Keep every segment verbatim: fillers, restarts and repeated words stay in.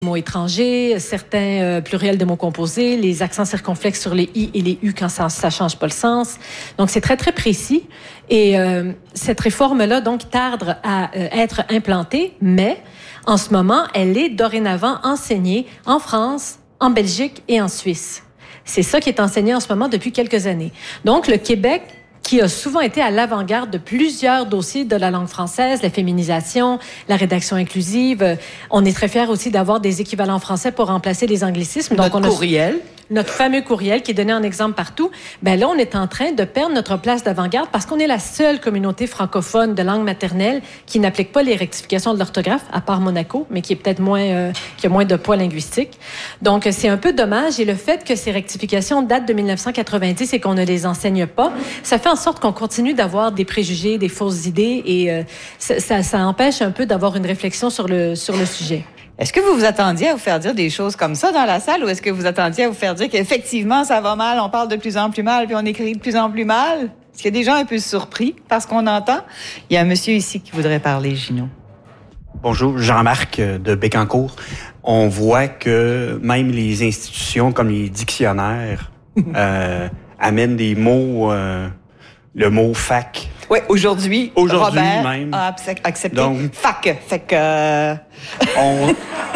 mots étrangers, certains euh, pluriels de mots composés, les accents circonflexes sur les i et les u quand ça ça change pas le sens. Donc c'est très très précis et euh, cette réforme-là donc tarde à euh, être implantée, mais en ce moment elle est dorénavant enseignée en France, en Belgique et en Suisse. C'est ça qui est enseigné en ce moment depuis quelques années. Donc le Québec, qui a souvent été à l'avant-garde de plusieurs dossiers de la langue française, la féminisation, la rédaction inclusive. On est très fiers aussi d'avoir des équivalents français pour remplacer les anglicismes. Notre Donc, on a courriel. Notre fameux courriel qui est donné en exemple partout. Ben là, on est en train de perdre notre place d'avant-garde parce qu'on est la seule communauté francophone de langue maternelle qui n'applique pas les rectifications de l'orthographe, à part Monaco, mais qui est peut-être moins, euh, qui a moins de poids linguistique. Donc, c'est un peu dommage. Et le fait que ces rectifications datent de mille neuf cent quatre-vingt-dix et qu'on ne les enseigne pas, ça fait en sorte qu'on continue d'avoir des préjugés, des fausses idées et euh, ça, ça, ça empêche un peu d'avoir une réflexion sur le, sur le sujet. Est-ce que vous vous attendiez à vous faire dire des choses comme ça dans la salle ou est-ce que vous attendiez à vous faire dire qu'effectivement, ça va mal, on parle de plus en plus mal, puis on écrit de plus en plus mal? Est-ce qu'il y a des gens un peu surpris par ce qu'on entend? Il y a un monsieur ici qui voudrait parler, Gino. Bonjour, Jean-Marc de Bécancour. On voit que même les institutions comme les dictionnaires euh, amènent des mots, euh, le mot « fac ». Oui, aujourd'hui, aujourd'hui Robert même. a accepté Donc, fac. Fait que... Euh... on,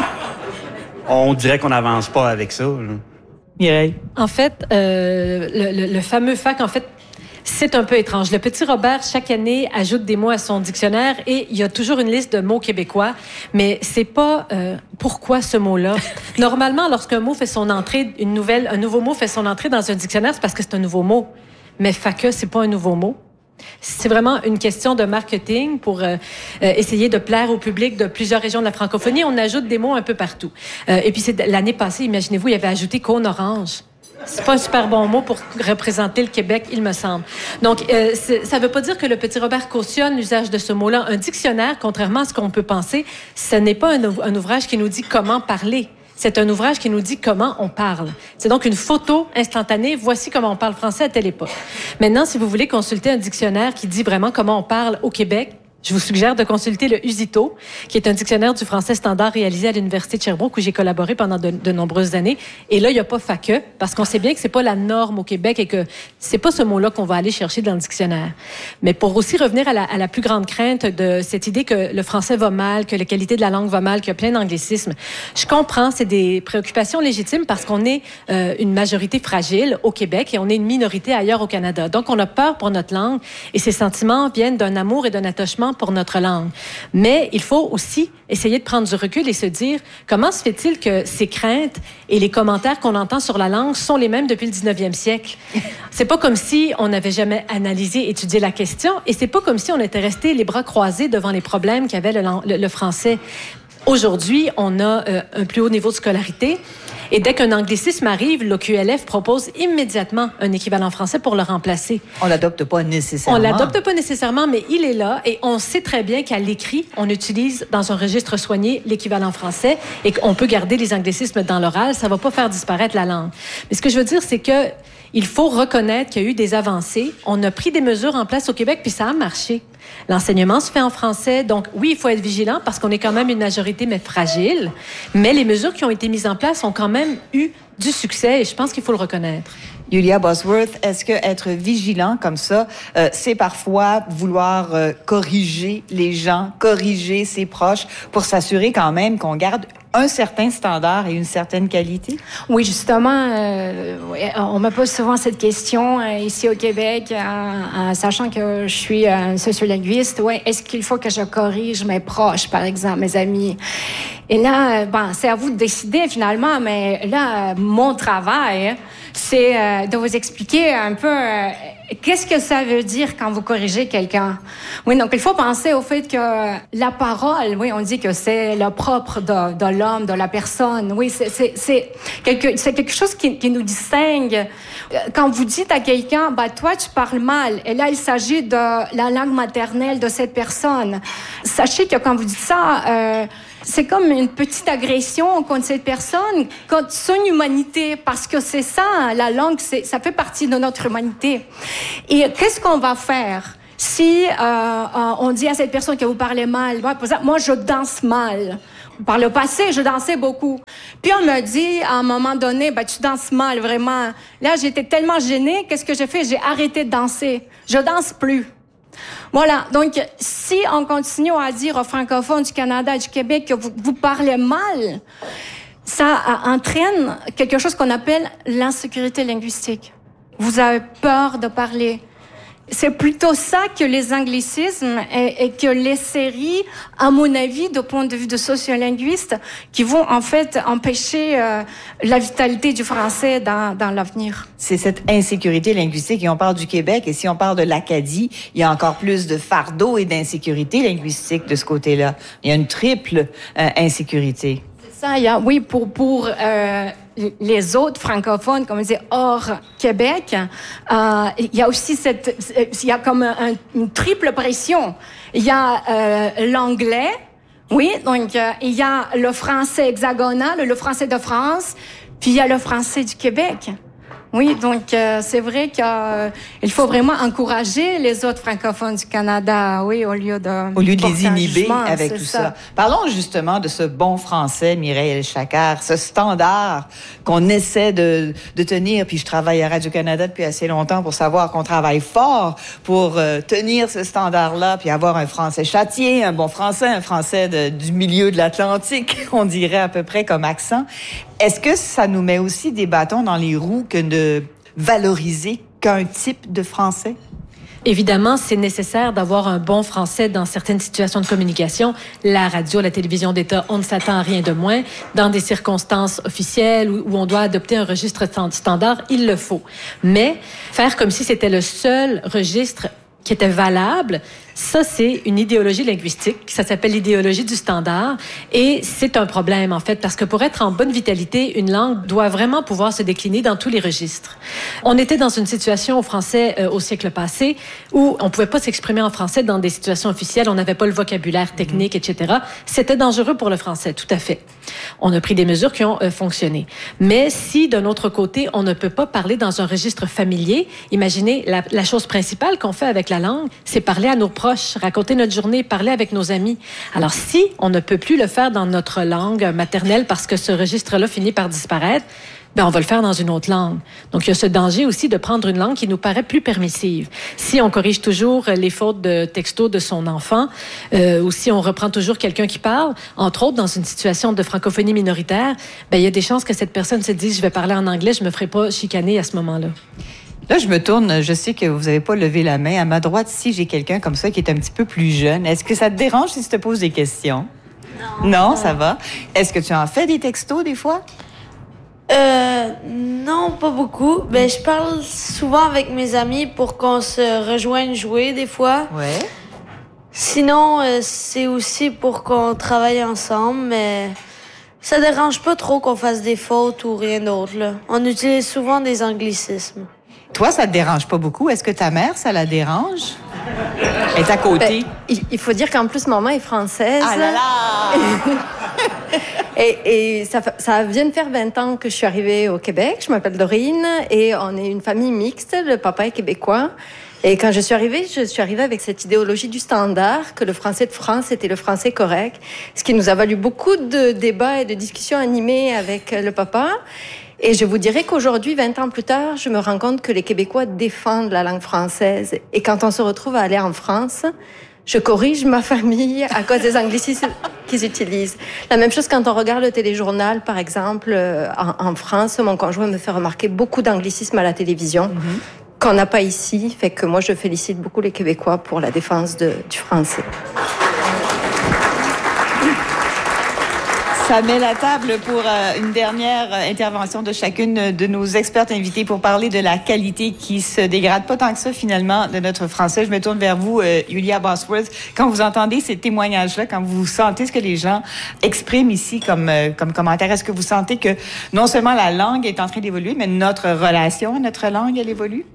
on dirait qu'on n'avance pas avec ça. Là. Mireille? En fait, euh, le, le, le fameux fac, en fait, c'est un peu étrange. Le petit Robert, chaque année, ajoute des mots à son dictionnaire et il y a toujours une liste de mots québécois, mais c'est pas euh, pourquoi ce mot-là. Normalement, lorsqu'un mot fait son entrée, une nouvelle, un nouveau mot fait son entrée dans un dictionnaire, c'est parce que c'est un nouveau mot. Mais fac, c'est pas un nouveau mot. C'est vraiment une question de marketing pour euh, euh, essayer de plaire au public de plusieurs régions de la francophonie. On ajoute des mots un peu partout. Euh, et puis, c'est l'année passée, imaginez-vous, il y avait ajouté cône orange. C'est pas un super bon mot pour représenter le Québec, il me semble. Donc, euh, ça veut pas dire que le petit Robert cautionne l'usage de ce mot-là. Un dictionnaire, contrairement à ce qu'on peut penser, ce n'est pas un, un ouvrage qui nous dit comment parler. C'est un ouvrage qui nous dit comment on parle. C'est donc une photo instantanée. Voici comment on parle français à telle époque. Maintenant, si vous voulez consulter un dictionnaire qui dit vraiment comment on parle au Québec, je vous suggère de consulter le Usito, qui est un dictionnaire du français standard réalisé à l'Université de Sherbrooke où j'ai collaboré pendant de, de nombreuses années. Et là, il n'y a pas fac, parce qu'on sait bien que c'est pas la norme au Québec et que c'est pas ce mot-là qu'on va aller chercher dans le dictionnaire. Mais pour aussi revenir à la, à la plus grande crainte de cette idée que le français va mal, que la qualité de la langue va mal, qu'il y a plein d'anglicismes, je comprends, c'est des préoccupations légitimes parce qu'on est euh, une majorité fragile au Québec et on est une minorité ailleurs au Canada. Donc, on a peur pour notre langue et ces sentiments viennent d'un amour et d'un attachement pour notre langue. Mais il faut aussi essayer de prendre du recul et se dire comment se fait-il que ces craintes et les commentaires qu'on entend sur la langue sont les mêmes depuis le dix-neuvième siècle. C'est pas comme si on n'avait jamais analysé, étudié la question et c'est pas comme si on était resté les bras croisés devant les problèmes qu'avait le, le, le français. Aujourd'hui, on a euh, un plus haut niveau de scolarité et dès qu'un anglicisme arrive, l'O Q L F propose immédiatement un équivalent français pour le remplacer. On l'adopte pas nécessairement. On l'adopte pas nécessairement, mais il est là et on sait très bien qu'à l'écrit, on utilise dans un registre soigné l'équivalent français et qu'on peut garder les anglicismes dans l'oral. Ça va pas faire disparaître la langue. Mais ce que je veux dire, c'est que il faut reconnaître qu'il y a eu des avancées. On a pris des mesures en place au Québec, puis ça a marché. L'enseignement se fait en français. Donc, oui, il faut être vigilant parce qu'on est quand même une majorité, mais fragile. Mais les mesures qui ont été mises en place ont quand même eu du succès et je pense qu'il faut le reconnaître. Julia Bosworth, est-ce que être vigilant comme ça, euh, c'est parfois vouloir euh, corriger les gens, corriger ses proches pour s'assurer quand même qu'on garde un certain standard et une certaine qualité? Oui, justement, euh, on me pose souvent cette question euh, ici au Québec, euh, euh, sachant que je suis un sociolinguiste. Ouais, est-ce qu'il faut que je corrige mes proches, par exemple, mes amis? Et là, euh, bon, c'est à vous de décider finalement, mais là, euh, mon travail, c'est euh, de vous expliquer un peu euh, qu'est-ce que ça veut dire quand vous corrigez quelqu'un. Oui, donc il faut penser au fait que la parole, oui, on dit que c'est le propre de, de l'homme, de la personne. Oui, c'est, c'est, c'est, quelque, c'est quelque chose qui, qui nous distingue. Quand vous dites à quelqu'un, bah, toi, tu parles mal, et là, il s'agit de la langue maternelle de cette personne. Sachez que quand vous dites ça, euh, c'est comme une petite agression contre cette personne, contre son humanité, parce que c'est ça, la langue, c'est, ça fait partie de notre humanité. Et qu'est-ce qu'on va faire si euh, euh, on dit à cette personne que vous parlez mal? Par exemple, moi, je danse mal. par le passé, je dansais beaucoup. Puis on me dit, à un moment donné, ben, tu danses mal, vraiment. Là, j'étais tellement gênée, qu'est-ce que j'ai fait? J'ai arrêté de danser. Je danse plus. Voilà. Donc, si on continue à dire aux francophones du Canada et du Québec que vous, vous parlez mal, ça entraîne quelque chose qu'on appelle l'insécurité linguistique. Vous avez peur de parler. C'est plutôt ça que les anglicismes et, et que les séries, à mon avis, du point de vue de sociolinguiste, qui vont en fait empêcher euh, la vitalité du français dans, dans l'avenir. C'est cette insécurité linguistique, et on parle du Québec, et si on parle de l'Acadie, il y a encore plus de fardeau et d'insécurité linguistique de ce côté-là. Il y a une triple euh, insécurité. C'est ça, il y a, oui, pour... pour euh, les autres francophones, comme on disait, hors Québec, euh, il y a aussi cette, il y a comme un, une triple pression. Il y a euh, l'anglais, oui, donc euh, il y a le français hexagonal, le français de France, puis il y a le français du Québec. Oui, donc euh, c'est vrai qu'il euh, faut vraiment encourager les autres francophones du Canada, oui, au lieu de... Au lieu de les inhiber avec tout ça. ça. Parlons justement de ce bon français, Mireille El-Chacar, ce standard qu'on essaie de, de tenir. Puis je travaille à Radio-Canada depuis assez longtemps pour savoir qu'on travaille fort pour euh, tenir ce standard-là, puis avoir un français châtien, un bon français, un français de, du milieu de l'Atlantique, on dirait à peu près comme accent. Est-ce que ça nous met aussi des bâtons dans les roues que de valoriser qu'un type de français? Évidemment, c'est nécessaire d'avoir un bon français dans certaines situations de communication. La radio, la télévision d'État, on ne s'attend à rien de moins. Dans des circonstances officielles où, où on doit adopter un registre standard, il le faut. Mais faire comme si c'était le seul registre qui était valable, ça, c'est une idéologie linguistique. Ça s'appelle l'idéologie du standard. Et c'est un problème, en fait, parce que pour être en bonne vitalité, une langue doit vraiment pouvoir se décliner dans tous les registres. On était dans une situation au français euh, au siècle passé où on pouvait pas s'exprimer en français dans des situations officielles. On n'avait pas le vocabulaire technique, et cetera. C'était dangereux pour le français, tout à fait. On a pris des mesures qui ont euh, fonctionné. Mais si, d'un autre côté, on ne peut pas parler dans un registre familier, imaginez, la, la chose principale qu'on fait avec la langue, c'est parler à nos proches, raconter notre journée, parler avec nos amis. Alors, si on ne peut plus le faire dans notre langue maternelle parce que ce registre-là finit par disparaître, ben on va le faire dans une autre langue. Donc, il y a ce danger aussi de prendre une langue qui nous paraît plus permissive. Si on corrige toujours les fautes de texto de son enfant, euh, ou si on reprend toujours quelqu'un qui parle, entre autres dans une situation de francophonie minoritaire, ben il y a des chances que cette personne se dise « je vais parler en anglais, je me ferai pas chicaner à ce moment-là ». Là, je me tourne, je sais que vous n'avez pas levé la main. À ma droite, ici, j'ai quelqu'un comme ça qui est un petit peu plus jeune. Est-ce que ça te dérange si je te pose des questions? Non. Non, ça va. Est-ce que tu en fais des textos des fois? Euh, non, pas beaucoup. Ben, je parle souvent avec mes amis pour qu'on se rejoigne jouer des fois. Ouais. Sinon, euh, c'est aussi pour qu'on travaille ensemble, mais ça dérange pas trop qu'on fasse des fautes ou rien d'autre, là. On utilise souvent des anglicismes. Toi, ça te dérange pas beaucoup. Est-ce que ta mère, ça la dérange? Elle est à côté. Ben, il faut dire qu'en plus, maman est française. Ah là là! et et ça, ça vient de faire vingt ans que je suis arrivée au Québec. Je m'appelle Dorine et on est une famille mixte. Le papa est québécois. Et quand je suis arrivée, je suis arrivée avec cette idéologie du standard, que le français de France était le français correct, ce qui nous a valu beaucoup de débats et de discussions animées avec le papa. Et je vous dirais qu'aujourd'hui, vingt ans plus tard, je me rends compte que les Québécois défendent la langue française. Et quand on se retrouve à aller en France, je corrige ma famille à cause des anglicismes qu'ils utilisent. La même chose quand on regarde le téléjournal, par exemple, en, en France, mon conjoint me fait remarquer beaucoup d'anglicismes à la télévision. Mm-hmm. Qu'on n'a pas ici, fait que moi je félicite beaucoup les Québécois pour la défense de, du français. Ça met la table pour euh, une dernière intervention de chacune de nos expertes invitées pour parler de la qualité qui se dégrade pas tant que ça finalement de notre français. Je me tourne vers vous, euh, Yulia Bosworth. Quand vous entendez ces témoignages-là, quand vous sentez ce que les gens expriment ici comme euh, comme commentaire, est-ce que vous sentez que non seulement la langue est en train d'évoluer, mais notre relation à notre langue, elle évolue?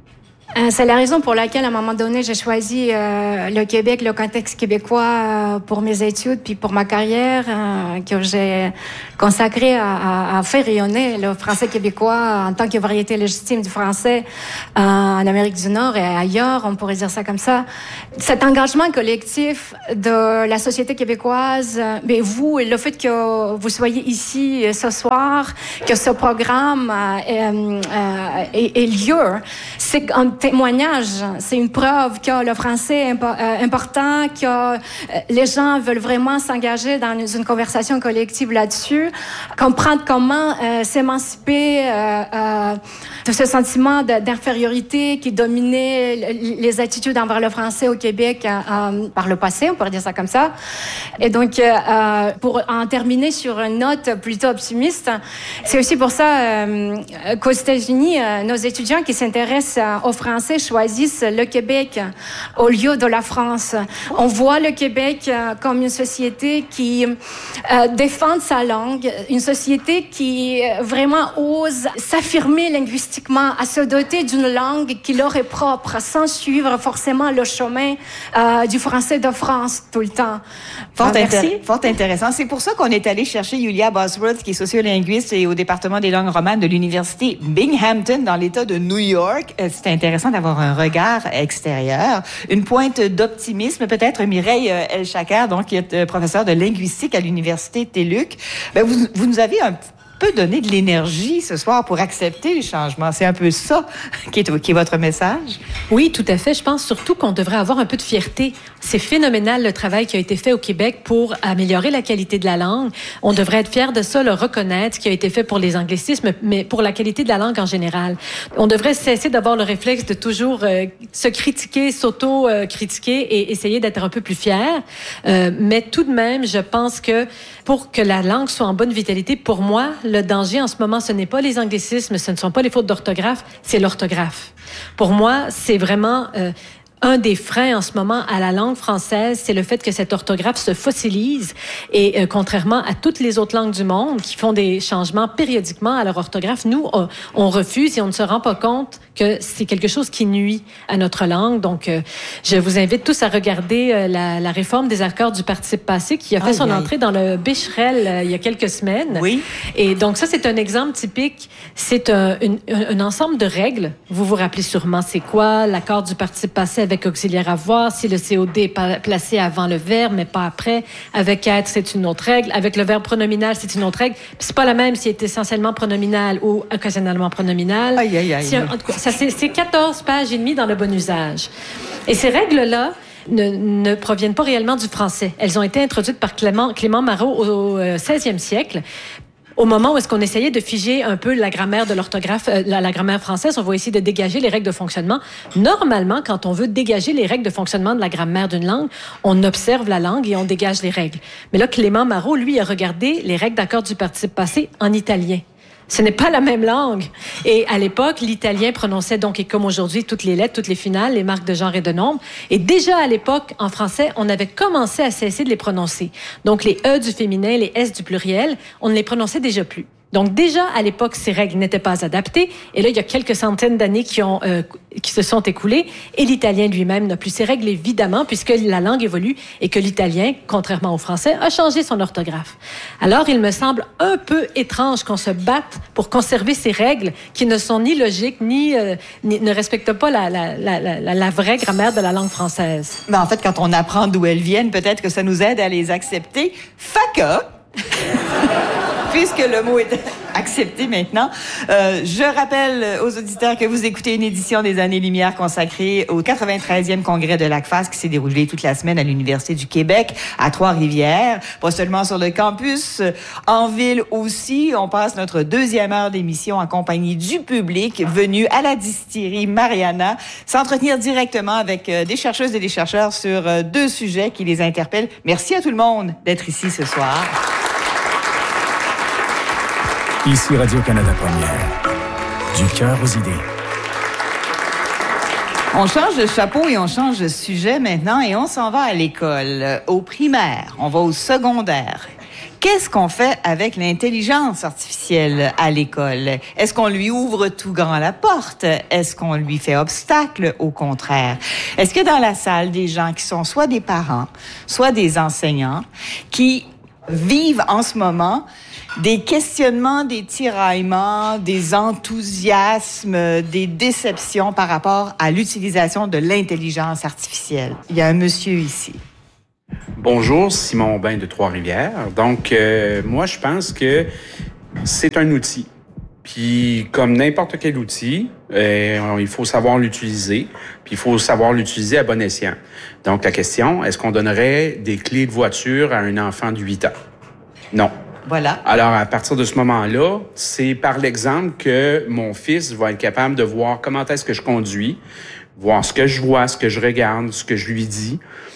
Euh, c'est la raison pour laquelle, à un moment donné, j'ai choisi euh, le Québec, le contexte québécois euh, pour mes études, puis pour ma carrière, euh, que j'ai consacré à, à, à faire rayonner le français québécois en tant que variété légitime du français euh, en Amérique du Nord et ailleurs, on pourrait dire ça comme ça. Cet engagement collectif de la société québécoise, euh, mais vous, et le fait que vous soyez ici euh, ce soir, que ce programme euh, euh, ait, ait lieu, c'est un témoignage, c'est une preuve que le français est impo- euh, important, que euh, les gens veulent vraiment s'engager dans une, une conversation collective là-dessus, comprendre comment euh, s'émanciper euh, euh, de ce sentiment de, d'infériorité qui dominait les attitudes envers le français au Québec euh, euh, par le passé, on pourrait dire ça comme ça. Et donc, euh, pour en terminer sur une note plutôt optimiste, c'est aussi pour ça euh, qu'aux États-Unis, euh, nos étudiants qui s'intéressent euh, au français choisissent le Québec au lieu de la France. On voit le Québec euh, comme une société qui euh, défend sa langue, une société qui euh, vraiment ose s'affirmer linguistiquement, à se doter d'une langue qui leur est propre, sans suivre forcément le chemin euh, du français de France tout le temps. Fort, euh, merci. intér- fort intéressant. C'est pour ça qu'on est allé chercher Yulia Bosworth, qui est sociolinguiste et au département des langues romanes de l'université Binghamton dans l'État de New York. Euh, c'est intéressant d'avoir un regard extérieur, une pointe d'optimisme. Peut-être Mireille El-Chaker, donc qui est euh, professeure de linguistique à l'université T E L U C. Ben, vous, vous nous avez un peu donné de l'énergie ce soir pour accepter les changements. C'est un peu ça qui est, qui est votre message? Oui, tout à fait. Je pense surtout qu'on devrait avoir un peu de fierté. C'est phénoménal le travail qui a été fait au Québec pour améliorer la qualité de la langue. On devrait être fier de ça, le reconnaître, ce qui a été fait pour les anglicismes, mais pour la qualité de la langue en général. On devrait cesser d'avoir le réflexe de toujours euh, se critiquer, s'auto-critiquer et essayer d'être un peu plus fier. Euh, mais tout de même, je pense que pour que la langue soit en bonne vitalité, pour moi, le danger en ce moment, ce n'est pas les anglicismes, ce ne sont pas les fautes d'orthographe, c'est l'orthographe. Pour moi, c'est vraiment euh, un des freins en ce moment à la langue française, c'est le fait que cette orthographe se fossilise et euh, contrairement à toutes les autres langues du monde qui font des changements périodiquement à leur orthographe, nous, on, on refuse et on ne se rend pas compte que c'est quelque chose qui nuit à notre langue. Donc, euh, je vous invite tous à regarder euh, la, la réforme des accords du participe passé qui a fait aïe, son aïe. entrée dans le Becherel euh, il y a quelques semaines. Oui. Et donc, ça, c'est un exemple typique. C'est un, un, un ensemble de règles. Vous vous rappelez sûrement c'est quoi l'accord du participe passé avec auxiliaire avoir, si le C O D est placé avant le verbe, mais pas après. Avec être, c'est une autre règle. Avec le verbe pronominal, c'est une autre règle. Puis c'est pas la même s'il est essentiellement pronominal ou occasionnellement pronominal. Aïe, aïe, aïe. Si, en tout cas, ça, c'est, c'est quatorze pages et demie dans le bon usage. Et ces règles-là ne, ne proviennent pas réellement du français. Elles ont été introduites par Clément, Clément Marot au, au seizième siècle. Au moment où est-ce qu'on essayait de figer un peu la grammaire de l'orthographe, euh, la, la grammaire française, on va essayer de dégager les règles de fonctionnement. Normalement, quand on veut dégager les règles de fonctionnement de la grammaire d'une langue, on observe la langue et on dégage les règles. Mais là, Clément Marot, lui, a regardé les règles d'accord du participe passé en italien. Ce n'est pas la même langue. Et à l'époque, l'italien prononçait donc, et comme aujourd'hui, toutes les lettres, toutes les finales, les marques de genre et de nombre. Et déjà à l'époque, en français, on avait commencé à cesser de les prononcer. Donc les E du féminin, les S du pluriel, on ne les prononçait déjà plus. Donc déjà, à l'époque, ces règles n'étaient pas adaptées. Et là, il y a quelques centaines d'années qui, ont, euh, qui se sont écoulées. Et l'italien lui-même n'a plus ces règles, évidemment, puisque la langue évolue et que l'italien, contrairement au français, a changé son orthographe. Alors, il me semble un peu étrange qu'on se batte pour conserver ces règles qui ne sont ni logiques, ni, euh, ni ne respectent pas la, la, la, la, la vraie grammaire de la langue française. Ben, en fait, quand on apprend d'où elles viennent, peut-être que ça nous aide à les accepter. Faca! Puisque le mot est accepté maintenant, euh, je rappelle aux auditeurs que vous écoutez une édition des Années-Lumière consacrée au quatre-vingt-treizième congrès de l'A C F A S qui s'est déroulé toute la semaine à l'Université du Québec, à Trois-Rivières. Pas seulement sur le campus, en ville aussi. On passe notre deuxième heure d'émission en compagnie du public venu à la distillerie Mariana s'entretenir directement avec euh, des chercheuses et des chercheurs sur euh, deux sujets qui les interpellent. Merci à tout le monde d'être ici ce soir. Ici Radio-Canada Première. Du cœur aux idées. On change de chapeau et on change de sujet maintenant et on s'en va à l'école, au primaire, on va au secondaire. Qu'est-ce qu'on fait avec l'intelligence artificielle à l'école? Est-ce qu'on lui ouvre tout grand la porte? Est-ce qu'on lui fait obstacle, au contraire? Est-ce que dans la salle, des gens qui sont soit des parents, soit des enseignants, qui vivent en ce moment des questionnements, des tiraillements, des enthousiasmes, des déceptions par rapport à l'utilisation de l'intelligence artificielle? Il y a un monsieur ici. Bonjour, Simon Aubin de Trois-Rivières. Donc, euh, moi, je pense que c'est un outil. Puis, comme n'importe quel outil, euh, il faut savoir l'utiliser, puis il faut savoir l'utiliser à bon escient. Donc, la question, est-ce qu'on donnerait des clés de voiture à un enfant de huit ans? Non. Voilà. Alors, à partir de ce moment-là, c'est par l'exemple que mon fils va être capable de voir comment est-ce que je conduis, voir ce que je vois, ce que je regarde, ce que je lui dis,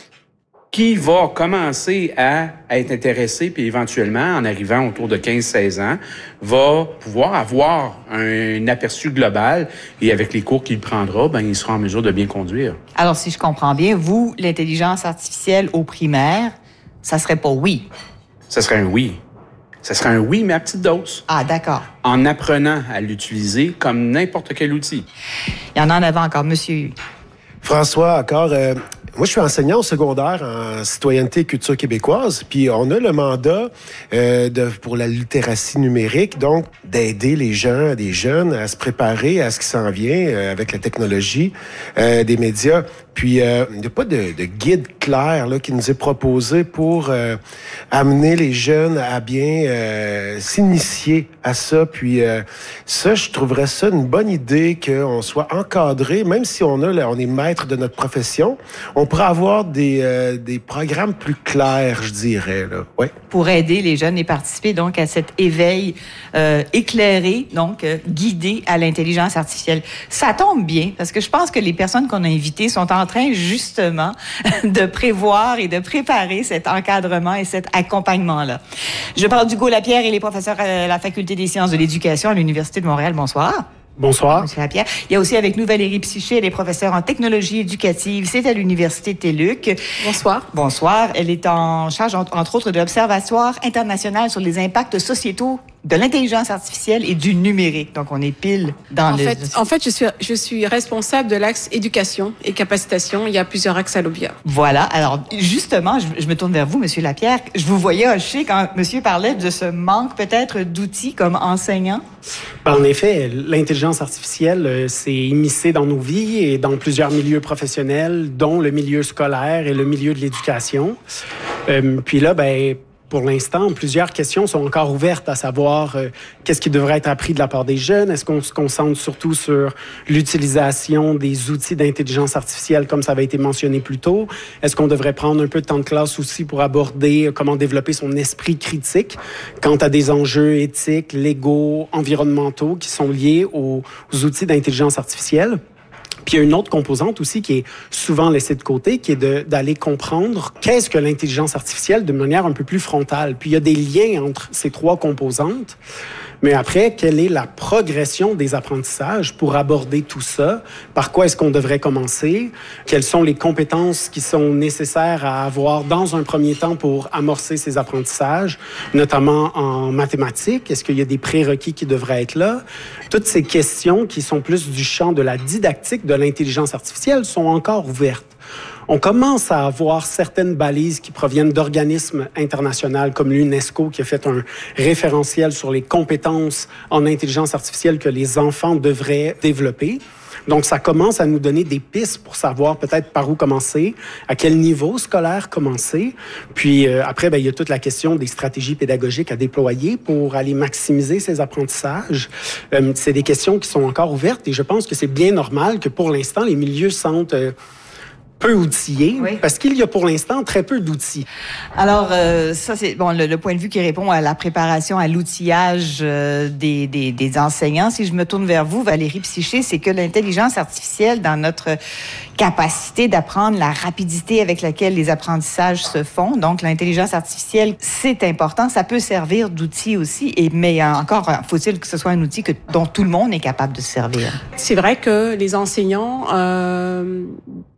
qui va commencer à être intéressé, puis éventuellement, en arrivant autour de quinze seize ans, va pouvoir avoir un aperçu global, et avec les cours qu'il prendra, ben il sera en mesure de bien conduire. Alors, si je comprends bien, vous, l'intelligence artificielle au primaire, ça serait pas oui? Ça serait un oui. Ça serait un oui, mais à petite dose. Ah, d'accord. En apprenant à l'utiliser comme n'importe quel outil. Il y en a en avant encore, monsieur. François, encore... Euh... Moi, je suis enseignant au secondaire en citoyenneté et culture québécoise, puis on a le mandat euh, de, pour la littératie numérique, donc d'aider les gens, des jeunes à se préparer à ce qui s'en vient euh, avec la technologie euh, des médias. Puis, euh, il n'y a pas de, de guide clair là, qui nous est proposé pour euh, amener les jeunes à bien euh, s'initier à ça. Puis euh, ça, je trouverais ça une bonne idée qu'on soit encadré, même si on a, là, on est maître de notre profession, on pourrait avoir des, euh, des programmes plus clairs, je dirais. Là. Ouais. Pour aider les jeunes et participer donc à cet éveil euh, éclairé, donc euh, guidé à l'intelligence artificielle. Ça tombe bien, parce que je pense que les personnes qu'on a invitées sont en train justement de prévoir et de préparer cet encadrement et cet accompagnement-là. Je parle d'Hugo Lapierre, il est professeur à la Faculté des sciences de l'éducation à l'Université de Montréal. Bonsoir. Bonsoir. Monsieur Lapierre. Il y a aussi avec nous Valérie Psyché, elle est professeure en technologie éducative. C'est à l'Université TÉLUQ. Bonsoir. Bonsoir. Elle est en charge, entre autres, de l'Observatoire international sur les impacts sociétaux de l'intelligence artificielle et du numérique. Donc, on est pile dans en le... Fait, en fait, je suis, je suis responsable de l'axe éducation et capacitation. Il y a plusieurs axes à l'O B I A. Voilà. Alors, justement, je, je me tourne vers vous, Monsieur Lapierre. Je vous voyais hocher quand Monsieur parlait de ce manque peut-être d'outils comme enseignant. En effet, l'intelligence artificielle euh, s'est immiscée dans nos vies et dans plusieurs milieux professionnels, dont le milieu scolaire et le milieu de l'éducation. Euh, puis là, ben pour l'instant, plusieurs questions sont encore ouvertes, à savoir euh, qu'est-ce qui devrait être appris de la part des jeunes? Est-ce qu'on se concentre surtout sur l'utilisation des outils d'intelligence artificielle, comme ça avait été mentionné plus tôt? Est-ce qu'on devrait prendre un peu de temps de classe aussi pour aborder comment développer son esprit critique quant à des enjeux éthiques, légaux, environnementaux qui sont liés aux, aux outils d'intelligence artificielle? Puis il y a une autre composante aussi qui est souvent laissée de côté, qui est de, d'aller comprendre qu'est-ce que l'intelligence artificielle de manière un peu plus frontale. Puis il y a des liens entre ces trois composantes. Mais après, quelle est la progression des apprentissages pour aborder tout ça? Par quoi est-ce qu'on devrait commencer? Quelles sont les compétences qui sont nécessaires à avoir dans un premier temps pour amorcer ces apprentissages, notamment en mathématiques? Est-ce qu'il y a des prérequis qui devraient être là? Toutes ces questions qui sont plus du champ de la didactique de l'intelligence artificielle sont encore ouvertes. On commence à avoir certaines balises qui proviennent d'organismes internationaux comme l'UNESCO qui a fait un référentiel sur les compétences en intelligence artificielle que les enfants devraient développer. Donc, ça commence à nous donner des pistes pour savoir peut-être par où commencer, à quel niveau scolaire commencer. Puis euh, après, ben, il y a toute la question des stratégies pédagogiques à déployer pour aller maximiser ces apprentissages. Euh, c'est des questions qui sont encore ouvertes et je pense que c'est bien normal que pour l'instant, les milieux sentent... Euh, peu outillés, oui. Parce qu'il y a pour l'instant très peu d'outils. Alors, euh, ça, c'est bon le, le point de vue qui répond à la préparation, à l'outillage euh, des, des, des enseignants. Si je me tourne vers vous, Valérie Psyché, c'est que l'intelligence artificielle, dans notre capacité d'apprendre, la rapidité avec laquelle les apprentissages se font, donc l'intelligence artificielle, c'est important. Ça peut servir d'outil aussi, et, mais encore, faut-il que ce soit un outil que, dont tout le monde est capable de se servir. C'est vrai que les enseignants euh, qui doivent apprendre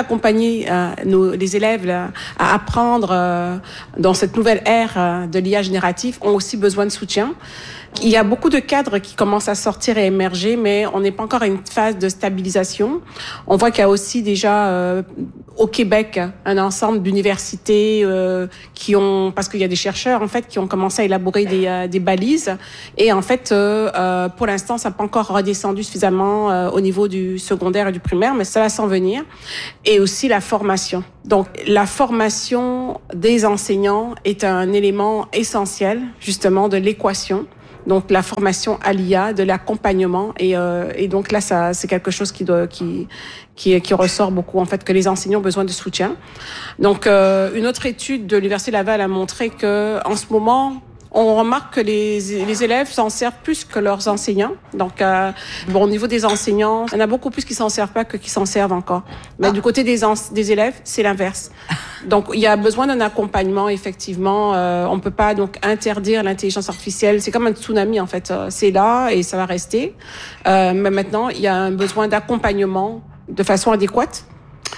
accompagner euh, nos, les élèves là, à apprendre euh, dans cette nouvelle ère euh, de l'I A générative ont aussi besoin de soutien. Il y a beaucoup de cadres qui commencent à sortir et émerger, mais on n'est pas encore à une phase de stabilisation. On voit qu'il y a aussi déjà euh, au Québec un ensemble d'universités euh, qui ont, parce qu'il y a des chercheurs en fait qui ont commencé à élaborer des, euh, des balises, et en fait euh, euh, pour l'instant ça n'a pas encore redescendu suffisamment euh, au niveau du secondaire et du primaire, mais ça va s'en venir. Et aussi la formation. Donc la formation des enseignants est un élément essentiel justement de l'équation. Donc la formation à l'I A, de l'accompagnement, et, euh, et donc là ça c'est quelque chose qui doit qui qui qui ressort beaucoup en fait, que les enseignants ont besoin de soutien. Donc euh, une autre étude de l'Université Laval a montré que en ce moment on remarque que les, les élèves s'en servent plus que leurs enseignants. Donc, euh, bon, au niveau des enseignants, il y en a beaucoup plus qui s'en servent pas que qui s'en servent encore. Mais ah. du côté des, des élèves, c'est l'inverse. Donc, il y a besoin d'un accompagnement, effectivement. Euh, on peut pas donc interdire l'intelligence artificielle. C'est comme un tsunami, en fait. C'est là et ça va rester. Euh, mais maintenant, il y a un besoin d'accompagnement de façon adéquate.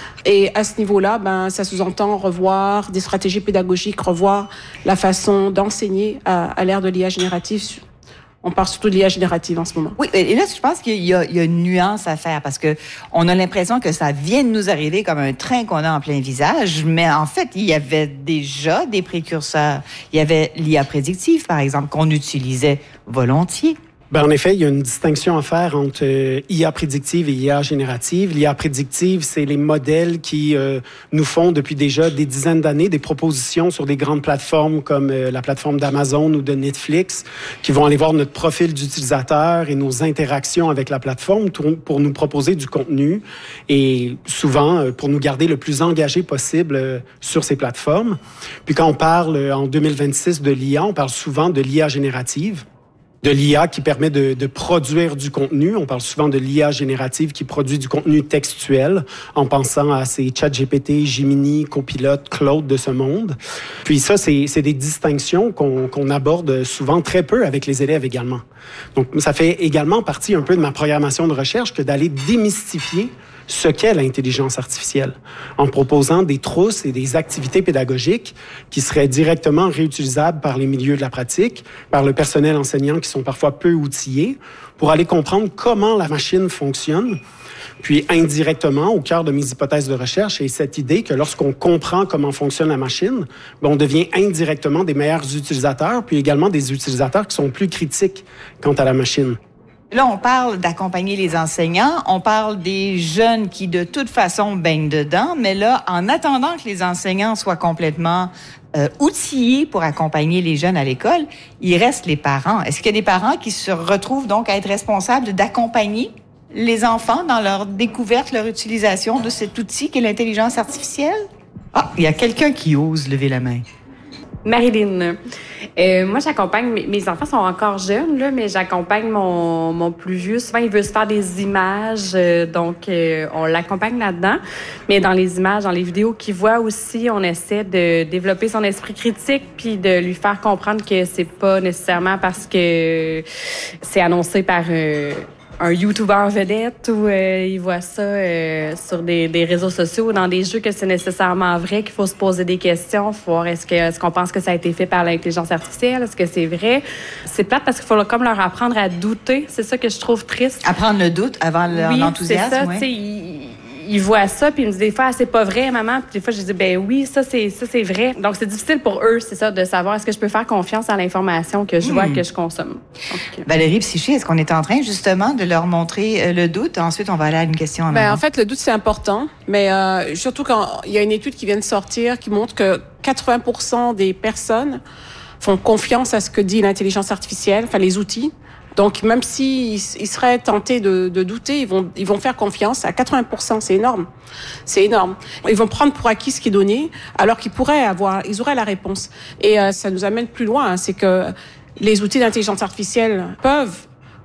Et à ce niveau-là, ben, ça sous-entend revoir des stratégies pédagogiques, revoir la façon d'enseigner à, à l'ère de l'I A générative. On parle surtout de l'I A générative en ce moment. Oui, et là, je pense qu'il y a, il y a une nuance à faire parce que on a l'impression que ça vient de nous arriver comme un train qu'on a en plein visage, mais en fait, il y avait déjà des précurseurs. Il y avait l'I A prédictive, par exemple, qu'on utilisait volontiers. Ben, en effet, il y a une distinction à faire entre euh, I A prédictive et I A générative. L'I A prédictive, c'est les modèles qui euh, nous font depuis déjà des dizaines d'années des propositions sur des grandes plateformes comme euh, la plateforme d'Amazon ou de Netflix, qui vont aller voir notre profil d'utilisateur et nos interactions avec la plateforme pour nous proposer du contenu et souvent euh, pour nous garder le plus engagés possible euh, sur ces plateformes. Puis quand on parle euh, en deux mille vingt-six de l'I A, on parle souvent de l'I A générative. De l'I A qui permet de, de produire du contenu. On parle souvent de l'I A générative qui produit du contenu textuel en pensant à ces ChatGPT, Gemini, Copilot, Claude de ce monde. Puis ça, c'est, c'est des distinctions qu'on, qu'on aborde souvent très peu avec les élèves également. Donc, ça fait également partie un peu de ma programmation de recherche que d'aller démystifier ce qu'est l'intelligence artificielle, en proposant des trousses et des activités pédagogiques qui seraient directement réutilisables par les milieux de la pratique, par le personnel enseignant qui sont parfois peu outillés, pour aller comprendre comment la machine fonctionne. Puis indirectement, au cœur de mes hypothèses de recherche, est cette idée que lorsqu'on comprend comment fonctionne la machine, ben on devient indirectement des meilleurs utilisateurs, puis également des utilisateurs qui sont plus critiques quant à la machine. Là, on parle d'accompagner les enseignants, on parle des jeunes qui, de toute façon, baignent dedans, mais là, en attendant que les enseignants soient complètement euh, outillés pour accompagner les jeunes à l'école, il reste les parents. Est-ce qu'il y a des parents qui se retrouvent donc à être responsables d'accompagner les enfants dans leur découverte, leur utilisation de cet outil qu'est l'intelligence artificielle? Ah, il y a quelqu'un qui ose lever la main. Marilyn. Euh, moi, j'accompagne, mes, mes enfants sont encore jeunes, là, mais j'accompagne mon, mon plus vieux. Souvent, il veut se faire des images, euh, donc euh, on l'accompagne là-dedans. Mais dans les images, dans les vidéos qu'il voit aussi, on essaie de développer son esprit critique puis de lui faire comprendre que c'est pas nécessairement parce que c'est annoncé par... Euh, un YouTuber vedette ou euh, il voit ça euh, sur des, des réseaux sociaux ou dans des jeux que c'est nécessairement vrai, qu'il faut se poser des questions, faut voir est-ce que est-ce qu'on pense que ça a été fait par l'intelligence artificielle, est-ce que c'est vrai? C'est plate parce qu'il faut comme leur apprendre à douter, c'est ça que je trouve triste. Apprendre le doute avant oui, l'enthousiasme, c'est ça, oui. Tu sais, ils, ils voient ça puis ils me disent des fois ah, c'est pas vrai maman, puis des fois je dis ben oui, ça c'est ça c'est vrai. Donc c'est difficile pour eux, c'est ça de savoir est-ce que je peux faire confiance à l'information que je vois hmm. que je consomme. Donc, Valérie Psyché, est-ce qu'on est en train justement de leur montrer le doute? Ensuite, on va aller à une question en ben, en fait, le doute c'est important, mais euh, surtout quand il y a une étude qui vient de sortir qui montre que quatre-vingts pour cent des personnes font confiance à ce que dit l'intelligence artificielle, enfin les outils. Donc, même s'ils ils seraient tentés de, de douter, ils vont, ils vont faire confiance à quatre-vingts pour cent. C'est énorme. C'est énorme. Ils vont prendre pour acquis ce qui est donné, alors qu'ils pourraient avoir, ils auraient la réponse. Et euh, ça nous amène plus loin. Hein, c'est que les outils d'intelligence artificielle peuvent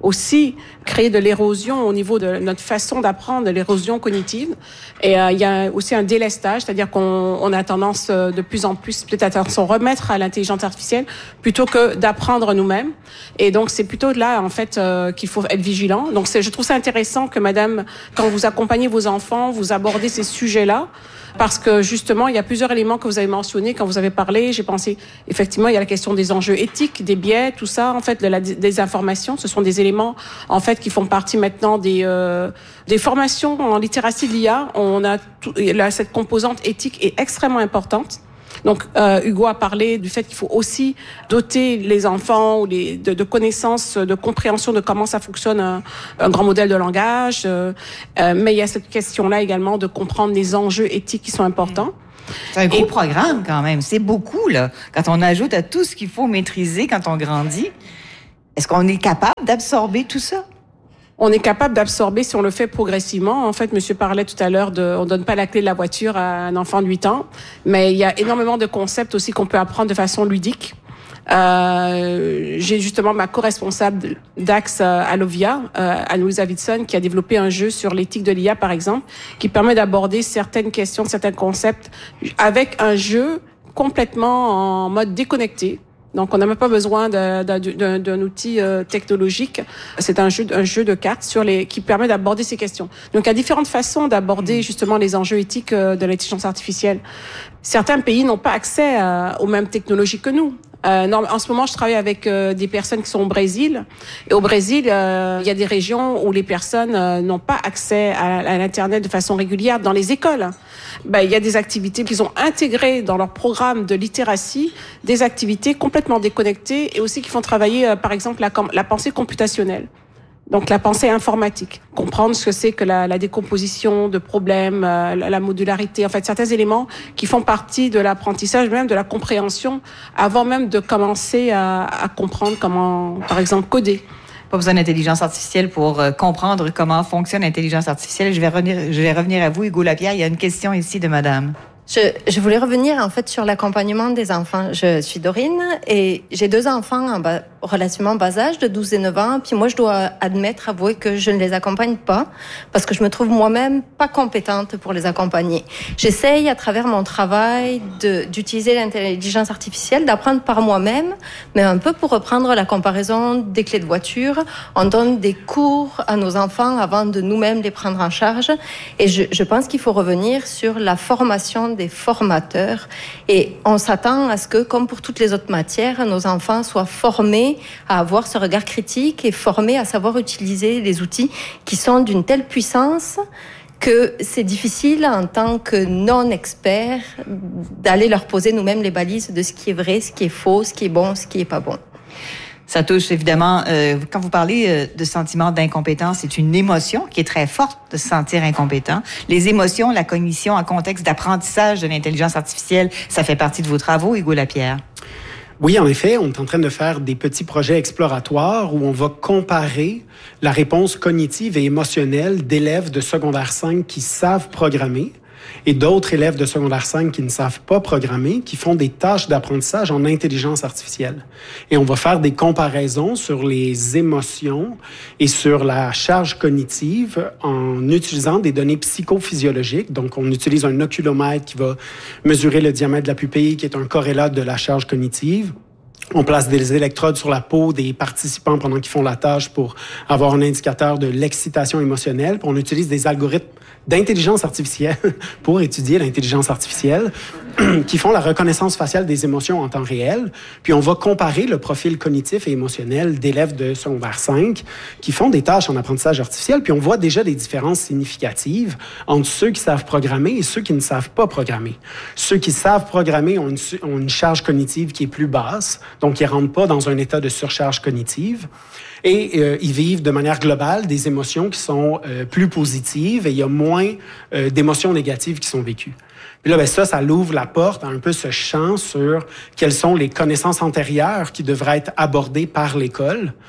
aussi créer de l'érosion au niveau de notre façon d'apprendre, de l'érosion cognitive. Et euh, il y a aussi un délestage, c'est-à-dire qu'on on a tendance euh, de plus en plus peut-être à s'en remettre à l'intelligence artificielle plutôt que d'apprendre nous-mêmes. Et donc c'est plutôt là en fait euh, qu'il faut être vigilant. Donc c'est, je trouve ça intéressant que Madame, quand vous accompagnez vos enfants, vous abordez ces sujets-là. Parce que justement, il y a plusieurs éléments que vous avez mentionnés quand vous avez parlé. J'ai pensé, effectivement, il y a la question des enjeux éthiques, des biais, tout ça, en fait, de la désinformation. Ce sont des éléments, en fait, qui font partie maintenant des euh, des formations en littératie de l'I A. On a tout, là, cette composante éthique est extrêmement importante. Donc, euh, Hugo a parlé du fait qu'il faut aussi doter les enfants ou les, de, de connaissances, de compréhension de comment ça fonctionne un, un grand modèle de langage. Euh, euh, mais il y a cette question-là également de comprendre les enjeux éthiques qui sont importants. C'est un gros Et, programme quand même. C'est beaucoup, là. Quand on ajoute à tout ce qu'il faut maîtriser quand on grandit, est-ce qu'on est capable d'absorber tout ça? On est capable d'absorber si on le fait progressivement. En fait, monsieur parlait tout à l'heure de, on donne pas la clé de la voiture à un enfant de huit ans, mais il y a énormément de concepts aussi qu'on peut apprendre de façon ludique. Euh, j'ai justement ma co-responsable d'Axe à Lovia, euh, Anne-Louise Davidson, qui a développé un jeu sur l'éthique de l'I A, par exemple, qui permet d'aborder certaines questions, certains concepts avec un jeu complètement en mode déconnecté. Donc, on n'a même pas besoin d'un, d'un, d'un, d'un outil euh, technologique. C'est un jeu, un jeu de cartes sur les, qui permet d'aborder ces questions. Donc, il y a différentes façons d'aborder justement les enjeux éthiques euh, de l'intelligence artificielle. Certains pays n'ont pas accès à, aux mêmes technologies que nous. Euh, non, en ce moment, je travaille avec euh, des personnes qui sont au Brésil. Et au Brésil, euh, il y a des régions où les personnes euh, n'ont pas accès à, à l'Internet de façon régulière dans les écoles. Ben, il y a des activités qu'ils ont intégrées dans leur programme de littératie, des activités complètement déconnectées et aussi qui font travailler, euh, par exemple, la, la pensée computationnelle. Donc, la pensée informatique. Comprendre ce que c'est que la, la décomposition de problèmes, euh, la, la modularité, en fait, certains éléments qui font partie de l'apprentissage, même de la compréhension, avant même de commencer à, à comprendre comment, par exemple, coder. Pas besoin d'intelligence artificielle pour euh, comprendre comment fonctionne l'intelligence artificielle. Je vais revenir, je vais revenir à vous, Hugo Lapierre. Il y a une question ici de madame. Je, je voulais revenir en fait sur l'accompagnement des enfants. Je suis Dorine et j'ai deux enfants en bas, relativement bas âge, de douze et neuf ans. Puis moi, je dois admettre, avouer que je ne les accompagne pas parce que je me trouve moi-même pas compétente pour les accompagner. J'essaye à travers mon travail de, d'utiliser l'intelligence artificielle, d'apprendre par moi-même, mais un peu pour reprendre la comparaison des clés de voiture. On donne des cours à nos enfants avant de nous-mêmes les prendre en charge. Et je, je pense qu'il faut revenir sur la formation des formateurs et on s'attend à ce que, comme pour toutes les autres matières, nos enfants soient formés à avoir ce regard critique et formés à savoir utiliser les outils qui sont d'une telle puissance que c'est difficile en tant que non-experts d'aller leur poser nous-mêmes les balises de ce qui est vrai, ce qui est faux, ce qui est bon, ce qui est pas bon. Ça touche évidemment, euh, quand vous parlez euh, de sentiment d'incompétence, c'est une émotion qui est très forte de se sentir incompétent. Les émotions, la cognition en contexte d'apprentissage de l'intelligence artificielle, ça fait partie de vos travaux, Hugo Lapierre. Oui, en effet, on est en train de faire des petits projets exploratoires où on va comparer la réponse cognitive et émotionnelle d'élèves de secondaire cinq qui savent programmer et d'autres élèves de secondaire cinq qui ne savent pas programmer, qui font des tâches d'apprentissage en intelligence artificielle. Et on va faire des comparaisons sur les émotions et sur la charge cognitive en utilisant des données psychophysiologiques. Donc, on utilise un oculomètre qui va mesurer le diamètre de la pupille, qui est un corrélat de la charge cognitive. On place des électrodes sur la peau des participants pendant qu'ils font la tâche pour avoir un indicateur de l'excitation émotionnelle. Puis on utilise des algorithmes d'intelligence artificielle pour étudier l'intelligence artificielle qui font la reconnaissance faciale des émotions en temps réel. Puis on va comparer le profil cognitif et émotionnel d'élèves de secondaire cinq qui font des tâches en apprentissage artificiel. Puis on voit déjà des différences significatives entre ceux qui savent programmer et ceux qui ne savent pas programmer. Ceux qui savent programmer ont une, ont une charge cognitive qui est plus basse, donc ils ne rentrent pas dans un état de surcharge cognitive. Et euh, ils vivent de manière globale des émotions qui sont euh, plus positives et il y a moins euh, d'émotions négatives qui sont vécues. Puis là, ben ça, ça l'ouvre la porte à un peu ce champ sur quelles sont les connaissances antérieures qui devraient être abordées par l'école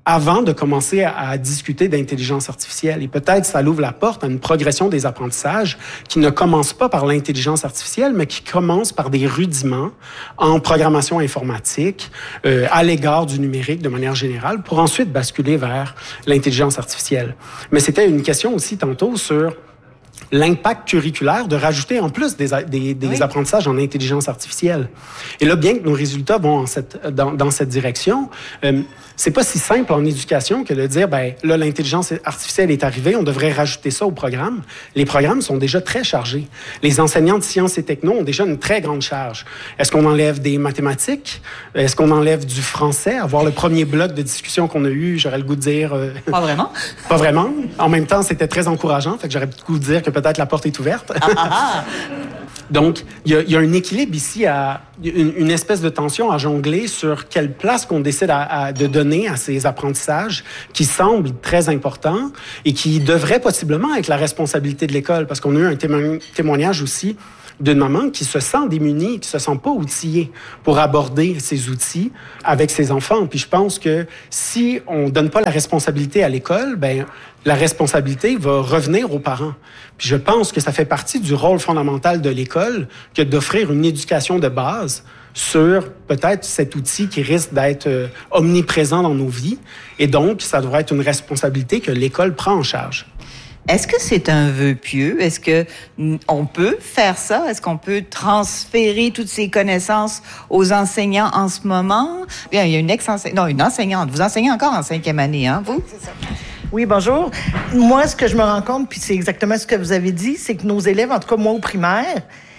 avant de commencer à, à discuter d'intelligence artificielle. Et peut-être ça l'ouvre la porte à une progression des apprentissages qui ne commence pas par l'intelligence artificielle, mais qui commence par des rudiments en programmation informatique, euh, à l'égard du numérique de manière générale, pour ensuite basculer vers l'intelligence artificielle. Mais c'était une question aussi tantôt sur l'impact curriculaire de rajouter en plus des, des, des oui. apprentissages en intelligence artificielle. Et là, bien que nos résultats vont en cette, dans, dans cette direction, euh, c'est pas si simple en éducation que de dire, ben là, l'intelligence artificielle est arrivée, on devrait rajouter ça au programme. Les programmes sont déjà très chargés. Les enseignants de sciences et techno ont déjà une très grande charge. Est-ce qu'on enlève des mathématiques? Est-ce qu'on enlève du français? Avoir le premier bloc de discussion qu'on a eu, j'aurais le goût de dire... Euh, pas vraiment? Pas vraiment. En même temps, c'était très encourageant, fait que j'aurais le goût de dire que peut-être la porte est ouverte. Ah, ah, ah. Donc, il y, y a un équilibre ici, à, une, une espèce de tension à jongler sur quelle place qu'on décide à, à, de donner à ces apprentissages qui semblent très importants et qui devraient possiblement être la responsabilité de l'école, parce qu'on a eu un témo- témoignage aussi d'une maman qui se sent démunie, qui se sent pas outillée pour aborder ces outils avec ses enfants. Puis je pense que si on donne pas la responsabilité à l'école, ben la responsabilité va revenir aux parents. Puis je pense que ça fait partie du rôle fondamental de l'école que d'offrir une éducation de base sur peut-être cet outil qui risque d'être euh, omniprésent dans nos vies. Et donc, ça devrait être une responsabilité que l'école prend en charge. Est-ce que c'est un vœu pieux? Est-ce que on peut faire ça? Est-ce qu'on peut transférer toutes ces connaissances aux enseignants en ce moment? Bien, il y a une ex-enseignante, non, une enseignante. Vous enseignez encore en cinquième année, hein, vous? C'est ça. Oui, bonjour. Moi, ce que je me rends compte, puis c'est exactement ce que vous avez dit, c'est que nos élèves, en tout cas moi au primaire,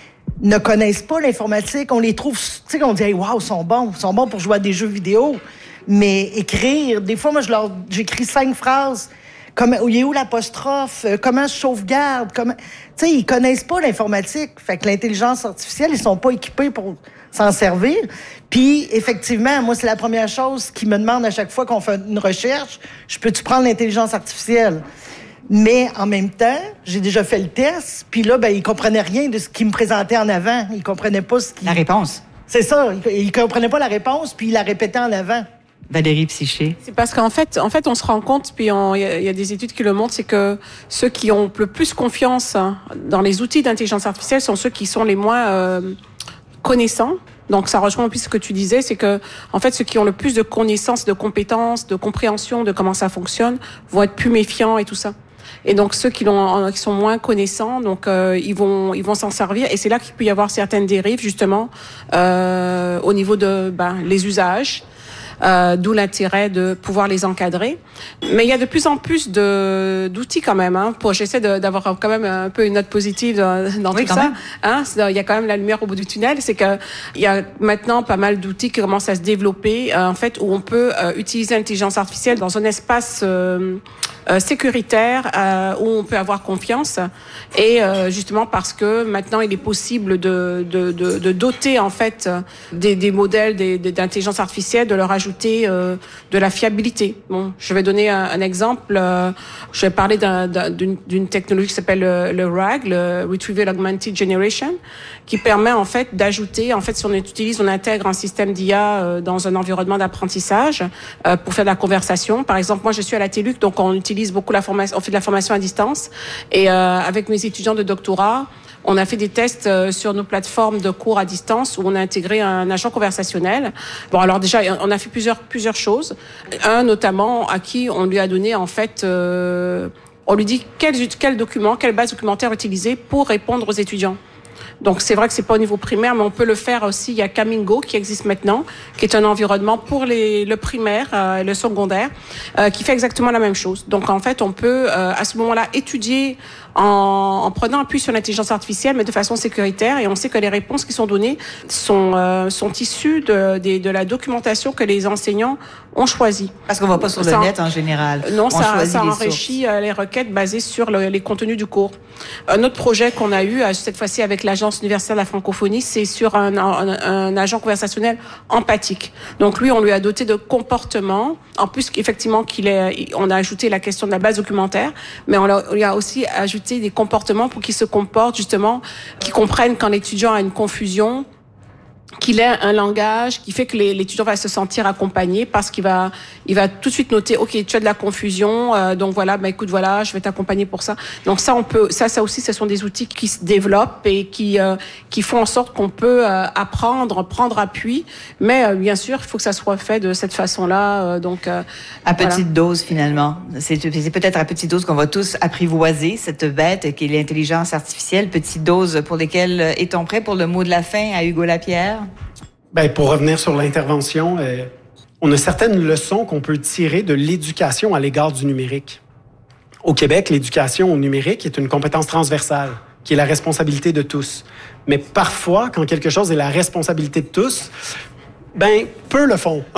ne connaissent pas l'informatique. On les trouve, tu sais, on dit, hey, waouh, ils sont bons, ils sont bons pour jouer à des jeux vidéo. Mais écrire, des fois, moi, je leur, j'écris cinq phrases. Comment, il est où l'apostrophe? Comment je sauvegarde? Comment, tu sais, ils connaissent pas l'informatique. Fait que l'intelligence artificielle, ils sont pas équipés pour s'en servir. Puis, effectivement, moi, c'est la première chose qu'ils me demandent à chaque fois qu'on fait une recherche. Je peux-tu prendre l'intelligence artificielle? Mais, en même temps, j'ai déjà fait le test. Puis là, ben, ils comprenaient rien de ce qu'ils me présentaient en avant. Ils comprenaient pas ce qui... La réponse. C'est ça. Ils, ils comprenaient pas la réponse, puis ils la répétaient en avant. Valérie Psyché. C'est parce qu'en fait, en fait, on se rend compte, puis il y, y a des études qui le montrent, c'est que ceux qui ont le plus confiance hein, dans les outils d'intelligence artificielle sont ceux qui sont les moins euh, connaissants. Donc, ça rejoint un peu ce que tu disais, c'est que, en fait, ceux qui ont le plus de connaissances, de compétences, de compréhension de comment ça fonctionne, vont être plus méfiants et tout ça. Et donc, ceux qui, l'ont, qui sont moins connaissants, donc, euh, ils vont, ils vont s'en servir. Et c'est là qu'il peut y avoir certaines dérives, justement, euh, au niveau de, ben, les usages. Euh, d'où l'intérêt de pouvoir les encadrer. Mais il y a de plus en plus de d'outils quand même. Hein, pour j'essaie de, d'avoir quand même un peu une note positive dans, dans oui, tout ça. Hein, il y a quand même la lumière au bout du tunnel. C'est que il y a maintenant pas mal d'outils qui commencent à se développer. Euh, en fait, où on peut euh, utiliser l'intelligence artificielle dans un espace euh, euh, sécuritaire euh, où on peut avoir confiance. Et euh, justement parce que maintenant il est possible de de de, de doter en fait des, des modèles des, des, d'intelligence artificielle, de leur ajouter Euh, de la fiabilité. Bon, je vais donner un, un exemple. Euh, je vais parler d'un, d'un, d'une, d'une technologie qui s'appelle le, le R A G, le Retrieval Augmented Generation, qui permet en fait d'ajouter, en fait, si on utilise, on intègre un système d'I A euh, dans un environnement d'apprentissage euh, pour faire de la conversation. Par exemple, moi, je suis à la TÉLUC, donc on utilise beaucoup la formation, on fait de la formation à distance, et euh, avec mes étudiants de doctorat, on a fait des tests sur nos plateformes de cours à distance où on a intégré un agent conversationnel. Bon, alors déjà, on a fait plusieurs plusieurs choses. Un notamment à qui on lui a donné en fait, euh, on lui dit quel quel document, quelle base documentaire utiliser pour répondre aux étudiants. Donc c'est vrai que c'est pas au niveau primaire, mais on peut le faire aussi. Il y a Camingo qui existe maintenant, qui est un environnement pour les le primaire, euh, le secondaire, euh, qui fait exactement la même chose. Donc en fait, on peut euh, à ce moment-là étudier en, en prenant appui sur l'intelligence artificielle, mais de façon sécuritaire. Et on sait que les réponses qui sont données sont euh, sont issues de, de de la documentation que les enseignants ont choisie. Parce qu'on va pas sur le ça, net en général. Non, on ça, ça les enrichit sources. Les requêtes basées sur le, les contenus du cours. Un autre projet qu'on a eu cette fois-ci avec l'Agence universitaire de la francophonie, c'est sur un, un, un agent conversationnel empathique. Donc lui, on lui a doté de comportements. En plus, effectivement, qu'il est, on a ajouté la question de la base documentaire, mais on, on lui a aussi ajouté des comportements pour qu'il se comporte justement, qu'il comprenne quand l'étudiant a une confusion, qu'il ait un langage qui fait que l'étudiant va se sentir accompagné parce qu'il va, il va tout de suite noter, ok, tu as de la confusion, euh, donc voilà, bah écoute, voilà, je vais t'accompagner pour ça. Donc ça, on peut, ça, ça aussi, ce sont des outils qui se développent et qui, euh, qui font en sorte qu'on peut euh, apprendre, prendre appui, mais euh, bien sûr, il faut que ça soit fait de cette façon-là. Euh, donc euh, à voilà. Petite dose finalement, c'est, c'est peut-être à petite dose qu'on va tous apprivoiser cette bête qui est l'intelligence artificielle. Petite dose pour lesquelles est-on prêt pour le mot de la fin à Hugo Lapierre? Ben, pour revenir sur l'intervention, euh, on a certaines leçons qu'on peut tirer de l'éducation à l'égard du numérique. Au Québec, l'éducation au numérique est une compétence transversale, qui est la responsabilité de tous. Mais parfois, quand quelque chose est la responsabilité de tous, ben, peu le font.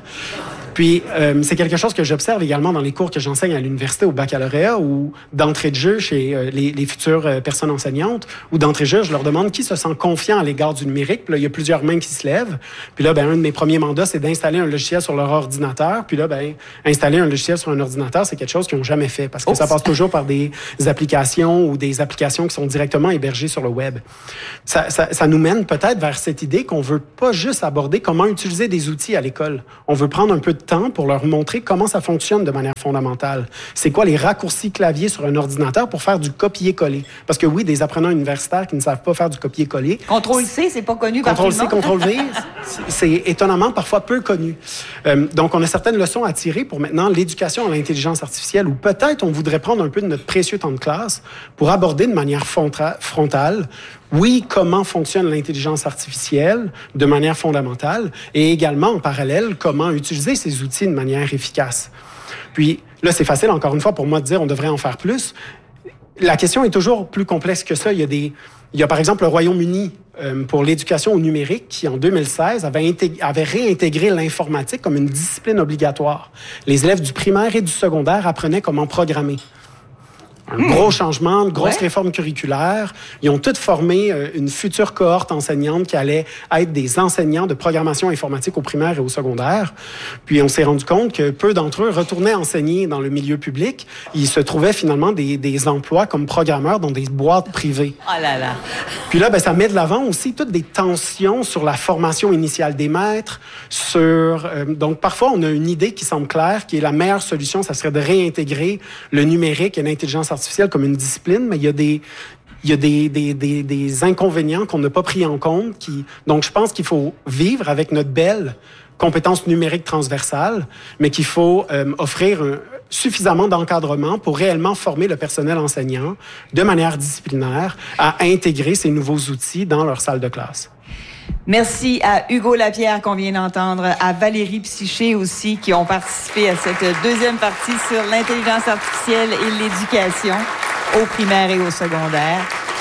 Puis, euh, c'est quelque chose que j'observe également dans les cours que j'enseigne à l'université au baccalauréat ou d'entrée de jeu chez euh, les, les futures euh, personnes enseignantes, ou d'entrée de jeu, je leur demande qui se sent confiant à l'égard du numérique. Puis là, il y a plusieurs mains qui se lèvent. Puis là, ben, un de mes premiers mandats, c'est d'installer un logiciel sur leur ordinateur. Puis là, ben, installer un logiciel sur un ordinateur, c'est quelque chose qu'ils n'ont jamais fait parce que Oups. Ça passe toujours par des applications ou des applications qui sont directement hébergées sur le web. Ça, ça, ça nous mène peut-être vers cette idée qu'on veut pas juste aborder comment utiliser des outils à l'école. On veut prendre un peu de temps pour leur montrer comment ça fonctionne de manière fondamentale. C'est quoi les raccourcis clavier sur un ordinateur pour faire du copier-coller? Parce que oui, des apprenants universitaires qui ne savent pas faire du copier-coller. Contrôle-C, c'est pas connu par tout le monde. Contrôle-C, Contrôle-V, c'est étonnamment parfois peu connu. Euh, donc, on a certaines leçons à tirer pour maintenant l'éducation à l'intelligence artificielle, ou peut-être on voudrait prendre un peu de notre précieux temps de classe pour aborder de manière frontale oui, comment fonctionne l'intelligence artificielle de manière fondamentale et également, en parallèle, comment utiliser ces outils de manière efficace. Puis là, c'est facile, encore une fois, pour moi de dire on devrait en faire plus. La question est toujours plus complexe que ça. Il y a, des, il y a par exemple, le Royaume-Uni euh, pour l'éducation au numérique qui, en deux mille seize, avait, intég- avait réintégré l'informatique comme une discipline obligatoire. Les élèves du primaire et du secondaire apprenaient comment programmer. Un mmh. gros changement, une grosse ouais. réforme curriculaire. Ils ont toutes formé euh, une future cohorte enseignante qui allait être des enseignants de programmation informatique au primaire et au secondaire. Puis on s'est rendu compte que peu d'entre eux retournaient enseigner dans le milieu public. Ils se trouvaient finalement des, des emplois comme programmeurs dans des boîtes privées. Oh là là! Puis là, ben, ça met de l'avant aussi toutes des tensions sur la formation initiale des maîtres, sur... Euh, donc parfois, on a une idée qui semble claire, qui est la meilleure solution, ça serait de réintégrer le numérique et l'intelligence artificielle comme une discipline, mais il y a des, il y a des, des, des, des inconvénients qu'on n'a pas pris en compte. Qui, donc, je pense qu'il faut vivre avec notre belle compétence numérique transversale, mais qu'il faut euh, offrir un, suffisamment d'encadrement pour réellement former le personnel enseignant de manière disciplinaire à intégrer ces nouveaux outils dans leur salle de classe. Merci à Hugo Lapierre qu'on vient d'entendre, à Valérie Psyché aussi qui ont participé à cette deuxième partie sur l'intelligence artificielle et l'éducation au primaire et au secondaire.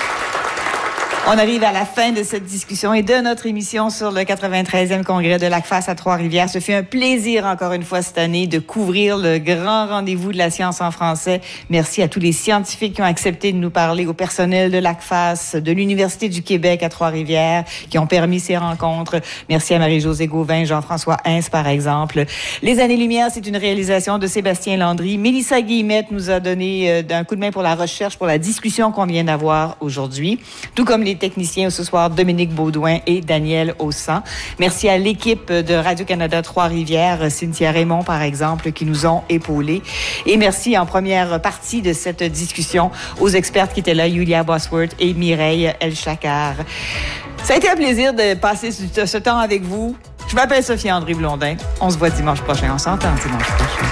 On arrive à la fin de cette discussion et de notre émission sur le quatre-vingt-treizième congrès de l'ACFAS à Trois-Rivières. Ce fut un plaisir encore une fois cette année de couvrir le grand rendez-vous de la science en français. Merci à tous les scientifiques qui ont accepté de nous parler, au personnel de l'ACFAS, de l'Université du Québec à Trois-Rivières qui ont permis ces rencontres. Merci à Marie-Josée Gauvin, Jean-François Hins par exemple. Les Années-Lumière, c'est une réalisation de Sébastien Landry. Mélissa Guillemette nous a donné euh, un coup de main pour la recherche, pour la discussion qu'on vient d'avoir aujourd'hui, tout comme les techniciens ce soir, Dominique Baudouin et Daniel Haussan. Merci à l'équipe de Radio-Canada Trois-Rivières, Cynthia Raymond, par exemple, qui nous ont épaulés. Et merci en première partie de cette discussion aux expertes qui étaient là, Yulia Bosworth et Mireille Elchakar. Ça a été un plaisir de passer ce, ce temps avec vous. Je m'appelle Sophie-André Blondin. On se voit dimanche prochain. On s'entend dimanche prochain.